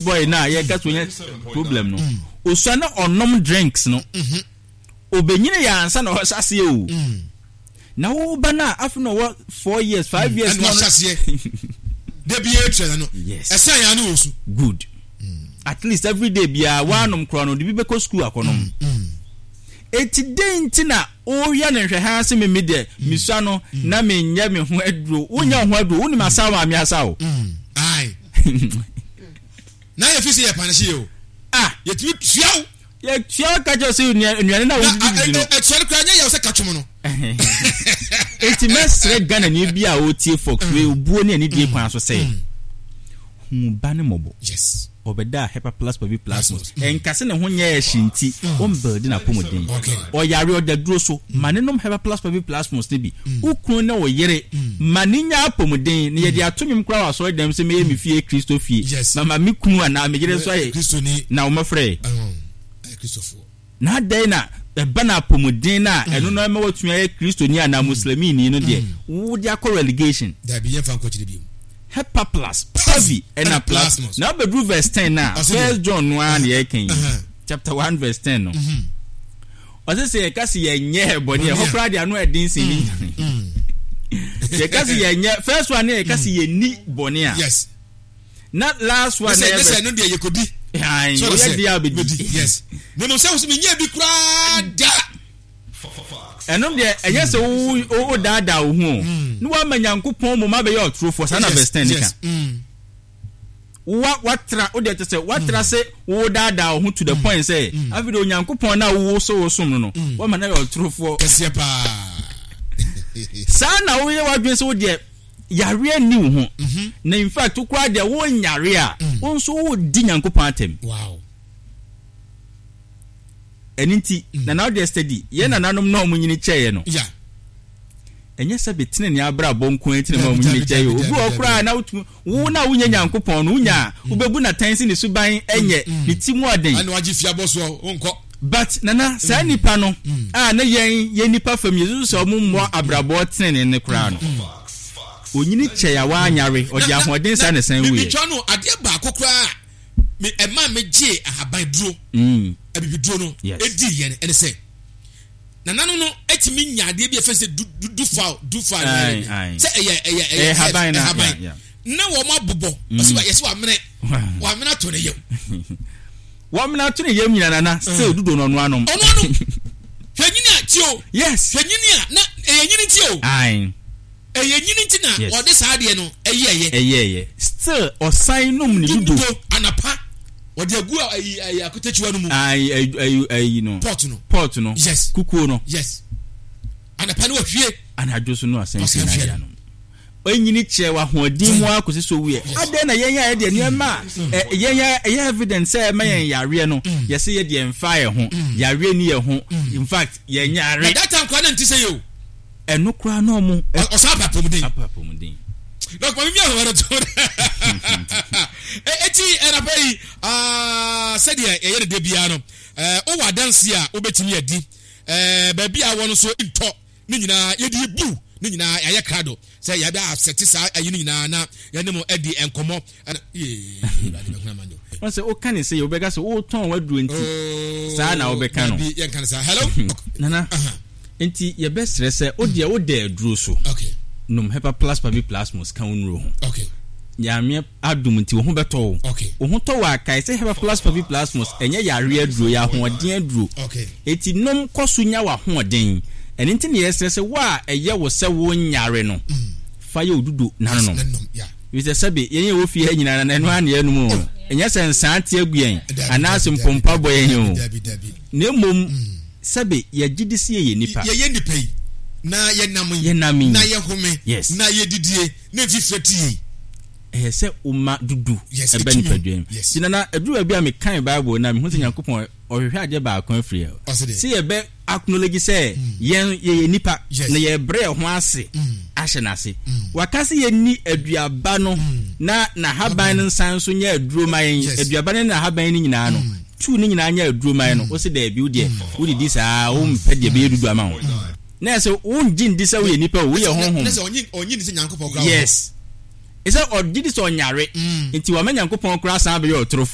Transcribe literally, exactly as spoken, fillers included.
boy na ye ka so nya problem no osua na onom drinks no mhm obenyine ya ansa na hosase o na wo ba na afu no what four years five years no hosase de bi e tre no esa ya na osu good at least every day bia wanom kro no de bi be ko school akonom eti denti na o ya na hwe ha se me me de misua no na me nya me ho aduro wonya ho aduro woni masa ma me asa o ai na ye fisi ye panishi yo ah ye tu tuaw ye tuaw ka jo se nuane na wo di no e so kra nya ye se katwom no eti mesre Ghana ni bia o tie fox we obuo ne ani die kwan so se hu ba ne mobo yes obeda Hepa Plus Baby Plasmos enkase ne ho nya ya shinti o mbedi na pomodin o yare o da duro so manenom Hepa Plus Baby Plasmos ne bi ukun na wo yere maninya pomodin ne ye de atonwim kra wa so dem se me mi fie Kristo fie mama mi kunu ana me yere so aye Kristo ni na o mafre Kristofo na dai na eba na pomodin na eno no ma watu aye Kristo ni ana muslimi ni no de wo dia ko relegation da bi ye fan ko chire bi Hepa Plus Pavi and a Plasmos. Now be verse ten now. First John one ye king. Chapter one verse ten no. Ose say kasi ye nye boni e hokra dia no edin sini. Ye kasi ye nye first one ye kasi ye ni boni a. Yes. Not last one. Say say no dia ye kodi. Ai, ye dia be. Yes. No no say us me nye bi kra da. Enom de enye se wo o dada wo hu no wa manyankopon mo ma be your true for sana verse ten nika wa watra o de te se watra se wo dada wo hu to the point say afido onyankopon na wo so wo som no wa ma na your true for kese pa sana wo ye wadwen se wo de yare ani wo hu na in fact ukura de wo nyare a wo so wo di nyankopon atem wow eninti na now dey steady ye na nanom na omunyini cheye no yeah enye se betine ne abra bonko entine ma omunyini cheye obu okra na wutu wo na wunya nyankopon no wunya ubebu na tansi ne suban enye ne timu oden ana wagi fia boso onko but nana sa nipa no ah na yen ye nipa fam yesu so mo mo abrabo tene ne kra no onyini cheye wa anyare odi ahoden sa ne san wi mi twa no ade ba akokra me ema me je ahaban duro mm abibiduro no edi ye ne say na nanu no etimi nyaade bi efese du du fa du fa say eye eye eye haban na na wo ma bobo ose yes wa mene wa mena to ne yem wa mena to ne yem nyina na say odudo no no anom ono no hwanyini a tio yes hwanyini a na eyenyini tio ai eyenyini tina ode saade no eye eye eye eye still osan nom ne dudo anapa odi agu ayi ayi akotechiwa no mu ayi ayi ayi no pot no pot no yes kukuo no yes ana pa no hwie ana adwoso no asensi na ya no onyini che wa hoodin mu akosi so wie ade na yen ya de niema yen ya evidence e ma yen yare no yesi ye de emfa ye ho yare ni ye ho in fact yen yare that time kwa na ntise yo eno kra no mu osapa pomudin apapomudin donc mami ya wara to eti era pai ah said ya ye de bia no eh o wa dance a obetimi adi eh ba bia won so into ni nyina ye di bu ni nyina ya krado say ya da upset sa ayi ni nyina na ya ne mo edi enkomo eh won say o kan say obega say o ton waduro nti sa na obeka no ye kan say hello nana enti ye be stress o de o de duro so okay num Hepa Plus Baby Plasmos kan unro ho okay nyame adum nti wo ho beto okay wo ho to wa kai say Hepa Plus Baby Plasmos enye yare aduro ya hoden aduro okay eti nom kosunya wa hoden eni nti ne yesese wa eye wo se wo nyare no fa ye odudo nan no yeah we say sabe yenye wo fie nyina na no an ye no mu enye sensan te aguan anase mpompa boyen o ne mom sabe ye gidisi ye nipa ye ye nipa yi na ye namu ye nami na ye home yes na ye didie na fifeti eh se uma dudu ebe nipa dwen sina na aduru bia me kan bible na me hu se Yakobon ohwehwe ade ba akon free se ye be acknowledge say ye ye nipa na ye bre ho ase ahye na ase wakase ye ni aduaba no na na haban nsan so nya aduro man aduaba na haban ni nyina no tu ni nyina nya aduro man no o se da bi wo de wo di saa wo mpe de be dudu ama wo na se wonjin di se wo ye nipa wo ye honhom na se onyin onyin di se Yakobon kra yes isa odidi so nyare nti wa Yakobon kra san be ye otoro